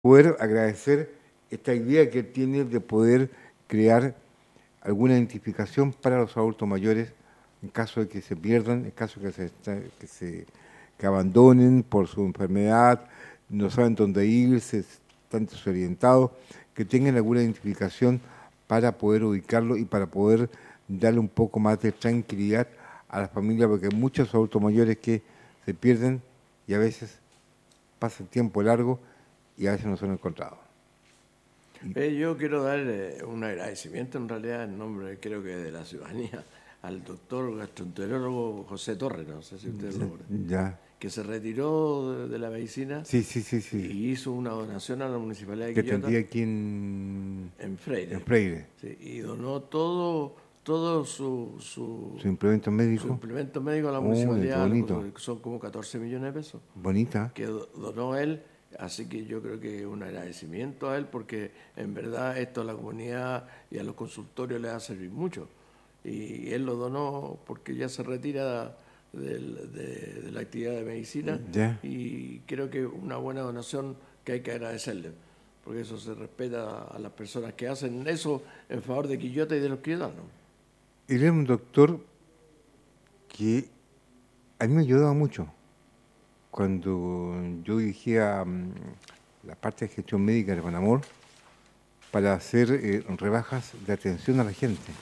poder agradecer esta idea que tiene de poder crear alguna identificación para los adultos mayores en caso de que se pierdan, en caso de que abandonen por su enfermedad, no saben dónde irse, están desorientados, que tengan alguna identificación para poder ubicarlo y para poder darle un poco más de tranquilidad a la familia, porque hay muchos adultos mayores que se pierden y a veces pasan tiempo largo y a veces no son encontrados. Yo quiero dar un agradecimiento en realidad en nombre, creo que de la ciudadanía, al doctor gastroenterólogo José Torres, no sé si ustedes lo conocen, Ya. que se retiró de la medicina Sí, sí, sí, sí. y hizo una donación a la Municipalidad de Que Quillota atendía aquí en Freire. Freire. Sí, y donó todo su Su implemento médico. implemento médico a la Oh, municipalidad, bonito. son como 14 millones de pesos, Bonita. que donó él. Así que yo creo que un agradecimiento a él, porque en verdad esto a la comunidad y a los consultorios les va a servir mucho. Y él lo donó porque ya se retira de la actividad de medicina, Ya. y creo que es una buena donación que hay que agradecerle, porque eso se respeta a las personas que hacen eso en favor de Quillota y de los quillotanos. Él era un doctor que a mí me ayudaba mucho. Cuando yo dirigía la parte de gestión médica de Panamor para hacer rebajas de atención a la gente.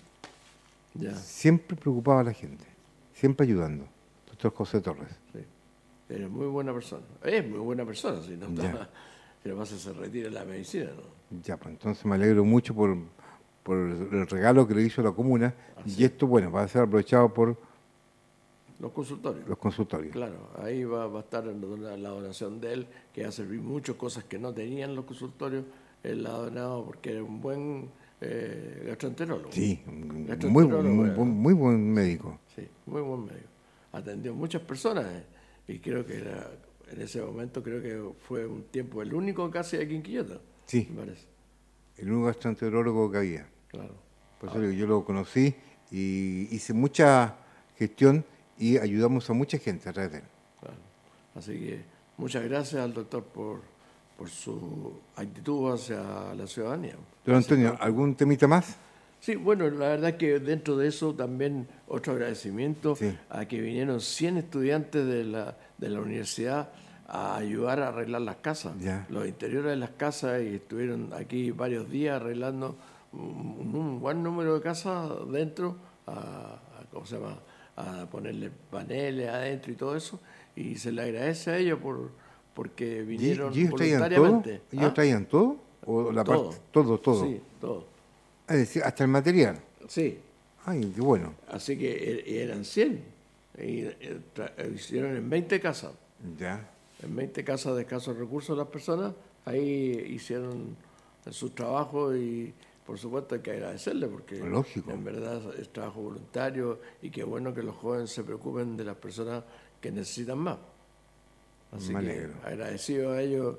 Ya, Siempre preocupaba a la gente, siempre ayudando. Doctor José Torres. sí. Pero es muy buena persona. Es muy buena persona, si no Ya. está, si no pasa se retira de la medicina, ¿no? Ya, pues entonces me alegro mucho por el regalo que le hizo la comuna y esto, bueno, va a ser aprovechado por Los consultorios. los consultorios. Claro, ahí va a estar la donación de él, que va a servir muchas cosas que no tenían los consultorios. Él la ha donado porque era un buen gastroenterólogo. Sí, muy, Gastroenterólogo, muy buen médico. sí, muy buen médico. Atendió muchas personas y creo que en ese momento creo que fue un tiempo el único casi aquí en Quillota, Sí, me parece. el único gastroenterólogo que había. Claro. Por eso yo lo conocí y hice mucha gestión y ayudamos a mucha gente a través de él. Claro. Así que muchas gracias al doctor por su actitud hacia la ciudadanía. Don Antonio, ¿algún temita más? Sí, bueno, la verdad es que dentro de eso también otro agradecimiento Sí. a que vinieron 100 estudiantes de la universidad a ayudar a arreglar las casas, Ya. los interiores de las casas, y estuvieron aquí varios días arreglando un buen número de casas dentro, ¿cómo se llama? A ponerle paneles adentro y todo eso, y se le agradece a ellos porque vinieron ¿Y ellos traían todo? voluntariamente. ¿Ellos ¿Ah? traían todo? ¿O la Todo. parte? Todo. Sí, todo. Es decir, hasta el material. Sí, Ay, qué bueno. así que eran 100 y hicieron en 20 casas. Ya. En 20 casas de escasos recursos las personas, ahí hicieron su trabajo, y por supuesto hay que agradecerle porque Lógico. en verdad es trabajo voluntario, y qué bueno que los jóvenes se preocupen de las personas que necesitan más. Así Me que alegro. agradecido a ellos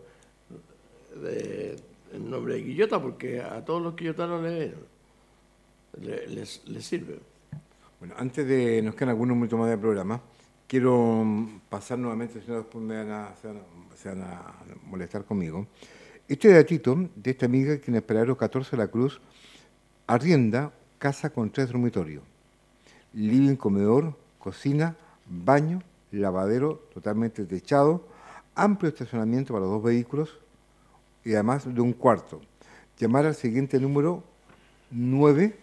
en nombre de Quillota, porque a todos los quillotanos les sirve. Bueno, antes de nos quedan algunos minutos más de programa, quiero pasar nuevamente, si no después se van a molestar conmigo. Este datito de esta amiga que en el Paradero 14 de la Cruz arrienda casa con 3 dormitorios, living, comedor, cocina, baño, lavadero totalmente techado, amplio estacionamiento para 2 vehículos y además de un cuarto. Llamar al siguiente número 9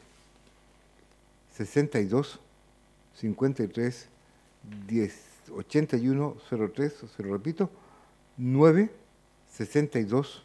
62 53 10 81 03, se lo repito, 9 62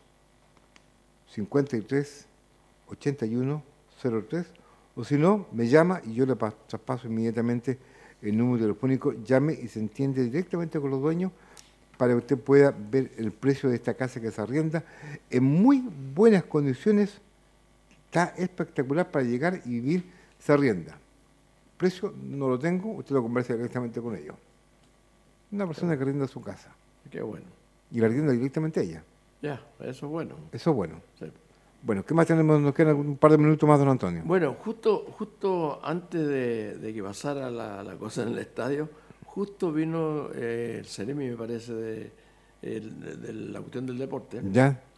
53 81 03, o si no, me llama y yo le traspaso inmediatamente el número telefónico, llame y se entiende directamente con los dueños para que usted pueda ver el precio de esta casa que se arrienda en muy buenas condiciones. Está espectacular para llegar y vivir, se arrienda. Precio no lo tengo, usted lo conversa directamente con ellos. Una persona que arrienda su casa. Qué bueno. Y la arrienda directamente a ella. Ya, eso es bueno. Eso es bueno. Sí. Bueno, ¿qué más tenemos? Nos quedan un par de minutos más, don Antonio. Bueno, justo antes de que pasara la cosa en el estadio, justo vino el Ceremi, me parece, de la cuestión del deporte. ¿Ya?